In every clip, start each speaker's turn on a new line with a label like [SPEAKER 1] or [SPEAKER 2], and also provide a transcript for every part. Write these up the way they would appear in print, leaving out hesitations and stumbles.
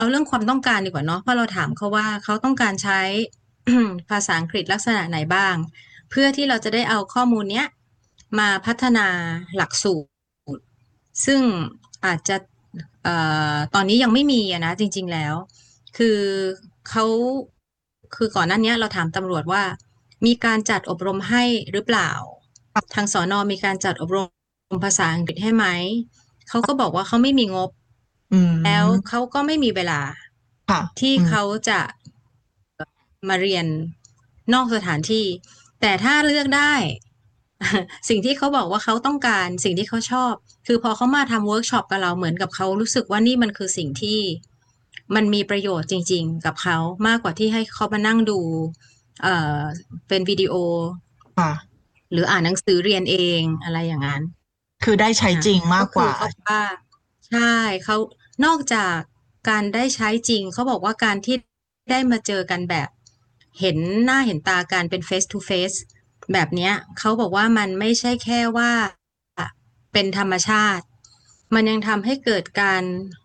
[SPEAKER 1] เอาเรื่องความต้องการดีกว่าเนาะเพราะเราถามเขาว่าเขาต้องการใช้ ภาษาอังกฤษลักษณะไหนบ้างเพื่อที่เราจะได้เอาข้อมูลเนี้ยมาพัฒนาหลักสูตรซึ่งอาจจะตอนนี้ยังไม่มีอะนะจริงๆแล้วคือเขาคือก่อนหน้านี้เราถามตำรวจว่ามีการจัดอบรมให้หรือเปล่าทางสนมีการจัดอบรมภาษาอังกฤษให้ไหมเขาก็บอกว่าเขาไม่มีงบ
[SPEAKER 2] อื
[SPEAKER 1] แล้ว
[SPEAKER 2] ม
[SPEAKER 1] เขาก็ไม่มีเวลา
[SPEAKER 2] ค่ะ
[SPEAKER 1] ที่
[SPEAKER 2] อืม
[SPEAKER 1] เขาจะมาเรียนนอกสถานที่แต่ถ้าเลือกได้สิ่งที่เขาบอกว่าเขาต้องการสิ่งที่เขาชอบคือพอเขามาทำเวิร์กช็อปกับเราเหมือนกับเขารู้สึกว่านี่มันคือสิ่งที่มันมีประโยชน์จริงๆกับเขามากกว่าที่ให้เขามานั่งดูเอ่อเป็นวิดีโอ
[SPEAKER 2] ค่ะ
[SPEAKER 1] หรืออ่านหนังสือเรียนเองอะไรอย่างนั้น
[SPEAKER 2] คือได้ใช้
[SPEAKER 1] นะคะ
[SPEAKER 2] จริงมาก
[SPEAKER 1] ก็คือ
[SPEAKER 2] กว่า
[SPEAKER 1] เขาบอกว่าใช่เขานอกจากการได้ใช้จริงเขาบอกว่าการที่ได้มาเจอกันแบบเห็นหน้าเห็นตากันเป็น face to face แบบเนี้ยเขาบอกว่ามันไม่ใช่แค่ว่าเป็นธรรมชาติมันยังทำให้เกิดการ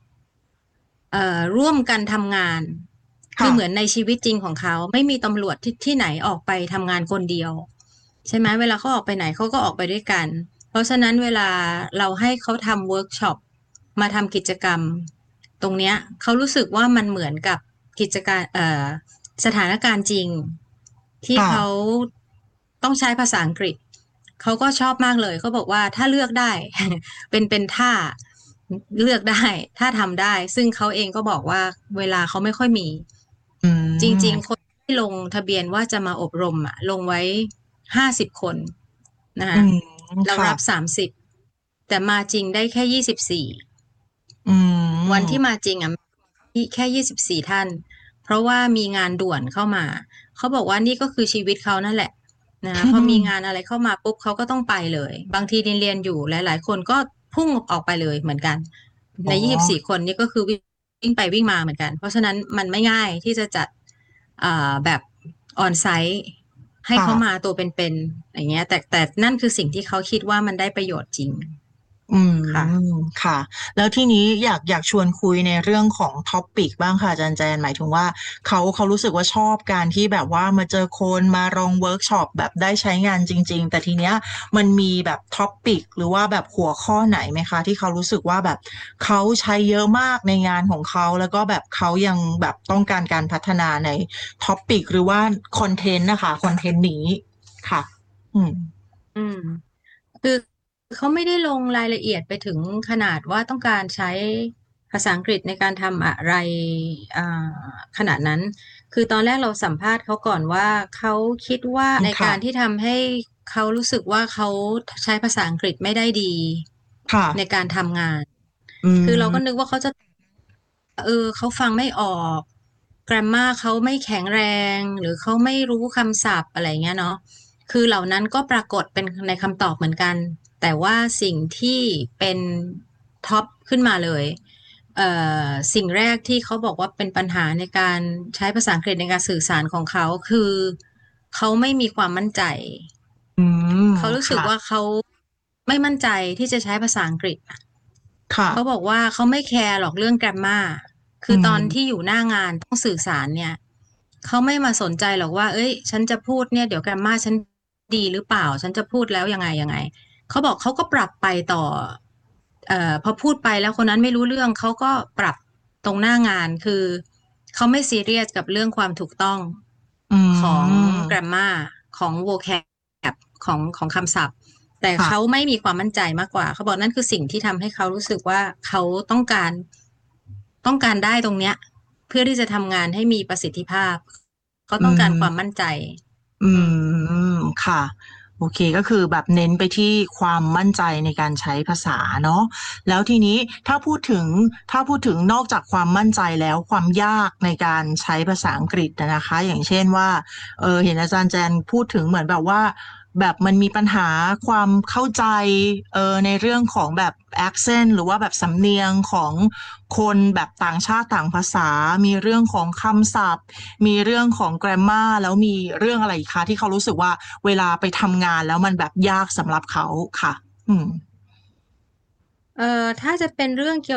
[SPEAKER 1] ร่วมกันทำงานคือ
[SPEAKER 2] ค่ะ
[SPEAKER 1] เหมือนในชีวิตจริงของเขาไม่มีตำรวจที่ไหนออกไปทำงานคนเดียวใช่ไหมเวลาเขาออกไปไหนเขาก็ออกไปด้วยกัน เพราะฉะนั้นเวลาเราให้เขาทำเวิร์กช็อปมาทำกิจกรรมตรงเนี้ยเขารู้สึกว่ามันเหมือนกับกิจการสถานการณ์จริงที่
[SPEAKER 2] ค่ะ
[SPEAKER 1] เขาต้องใช้ภาษาอังกฤษเขาก็ชอบมากเลยเขาบอกว่าถ้าเลือกได้เป็นท่าเลือกได้ถ้าทำได้ซึ่งเขาเองก็บอกว่าเวลาเขาไม่ค่อยมี
[SPEAKER 2] อื
[SPEAKER 1] จริงๆค
[SPEAKER 2] ม
[SPEAKER 1] นที่ลงทะเบียนว่าจะมาอบรมอะลงไว้50 คนนะ
[SPEAKER 2] อื
[SPEAKER 1] คะ
[SPEAKER 2] ม
[SPEAKER 1] เรา
[SPEAKER 2] ค่ะ
[SPEAKER 1] รับ30แต่มาจริงได้แค่24
[SPEAKER 2] อื
[SPEAKER 1] วันที่
[SPEAKER 2] ม
[SPEAKER 1] มาจริงอ่ะแค่24 ท่านเพราะว่ามีงานด่วนเข้ามาเขาบอกว่านี่ก็คือชีวิตเขานั่นแหละนะพอมีงานอะไรเข้ามาปุ๊บเขาก็ต้องไปเลยบางทีเรียนอยู่หลายๆคนก็พุ่งออกไปเลยเหมือนกัน
[SPEAKER 2] อ๋อ
[SPEAKER 1] ใน24 คนนี่ก็คือวิ่งไปวิ่งมาเหมือนกันเพราะฉะนั้นมันไม่ง่ายที่จะจัดแบบออนไซต์ให้เขามา
[SPEAKER 2] ค่ะ
[SPEAKER 1] ตัวเป็นๆอย่างเงี้ยแต่นั่นคือสิ่งที่เขาคิดว่ามันได้ประโยชน์จริง
[SPEAKER 2] อืม
[SPEAKER 1] ค่ะ
[SPEAKER 2] ค่ะแล้วที่นี้อยากชวนคุยในเรื่องของท็อปิกบ้างค่ะอาจารย์แจนหมายถึงว่าเขารู้สึกว่าชอบการที่แบบว่ามาเจอคนมาลองเวิร์กช็อปแบบได้ใช้งานจริงๆแต่ทีเนี้ยมันมีแบบท็อปิกหรือว่าแบบหัวข้อไหนไหมคะที่เขารู้สึกว่าแบบเขาใช้เยอะมากในงานของเขาแล้วก็แบบเขายังแบบต้องการการพัฒนาในท็อปิกหรือว่าคอนเทนต์นะคะคอนเทนต์นี้ค่ะอืม
[SPEAKER 1] อืมคือเขาไม่ได้ลงรายละเอียดไปถึงขนาดว่าต้องการใช้ภาษาอังกฤษในการทำอะไรอ่าขนาดนั้นคือตอนแรกเราสัมภาษณ์เขาก่อนว่าเขาคิดว่าใน
[SPEAKER 2] ค่ะ
[SPEAKER 1] การที่ทำให้เขารู้สึกว่าเขาใช้ภาษาอังกฤษไม่ได้ดี
[SPEAKER 2] ค่ะ
[SPEAKER 1] ในการทำงาน
[SPEAKER 2] อื
[SPEAKER 1] คือเราก็นึก
[SPEAKER 2] ม
[SPEAKER 1] ว่าเขาจะเขาฟังไม่ออกแกรมมาเขาไม่แข็งแรงหรือเขาไม่รู้คำศัพท์อะไรเงี้ยเนาะ คือเหล่านั้นก็ปรากฏเป็นในคำตอบเหมือนกัน แต่ว่าสิ่งที่เป็นท็อปขึ้นมาเลยเอ่สิ่งแรกที่เขาบอกว่าเป็นปัญหาในการใช้ภาษาอังกฤษในการสื่อสารของเขาคือเขาไม่มีความมั่นใจ
[SPEAKER 2] อืม
[SPEAKER 1] เขารู้สึก
[SPEAKER 2] ค่ะ
[SPEAKER 1] ว่าเขาไม่มั่นใจที่จะใช้ภาษาอังกฤษ
[SPEAKER 2] ค่ะ
[SPEAKER 1] เขาบอกว่าเขาไม่แคร์หรอกเรื่อง grammar
[SPEAKER 2] อื
[SPEAKER 1] คือตอนที่
[SPEAKER 2] ม
[SPEAKER 1] อยู่หน้างานต้องสื่อสารเนี่ยเขาไม่มาสนใจหรอกว่าเอ้ยฉันจะพูดเนี่ยเดี๋ยว grammar ฉันดีหรือเปล่าฉันจะพูดแล้วยังไงเขาบอกเขาก็ปรับไปต่อพอพูดไปแล้วคนนั้นไม่รู้เรื่องเขาก็ปรับตรงหน้างานคือเขาไม่ซีเรียสกับเรื่องความถูกต้อง
[SPEAKER 2] อื
[SPEAKER 1] ของ
[SPEAKER 2] ม
[SPEAKER 1] grammar ของ vocab ของคำศัพท์ แต่เขา
[SPEAKER 2] ค่ะ
[SPEAKER 1] ไม่มีความมั่นใจมากกว่าเขาบอกนั่นคือสิ่งที่ทำให้เขารู้สึกว่าเขาต้องการได้ตรงเนี้ยเพื่อที่จะทำงานให้มีประสิทธิภาพเขา
[SPEAKER 2] อื
[SPEAKER 1] ต้องการความ
[SPEAKER 2] ม
[SPEAKER 1] มั่นใจ
[SPEAKER 2] อื
[SPEAKER 1] อืม
[SPEAKER 2] มค่ะโอเคก็คือแบบเน้นไปที่ความมั่นใจในการใช้ภาษาเนาะแล้วทีนี้ถ้าพูดถึงถ้าพูดถึงนอกจากความมั่นใจแล้วความยากในการใช้ภาษาอังกฤษนะคะอย่างเช่นว่าเห็นอาจารย์แจนพูดถึงเหมือนแบบว่าแบบมันมีปัญหาความเข้าใจในเรื่องของแบบ accent หรือว่าแบบสำเนียงของคนแบบต่างชาติต่างภาษามีเรื่องของคำศัพท์ มีเรื่องของ grammar แล้วมีเรื่องอะไรอีกคะที่เขารู้สึกว่าเวลาไปทำงานแล้วมันแบบยากสำหรับเขาค่ะอืม
[SPEAKER 1] ถ้าจะเป็นเรื่องเกี่ยว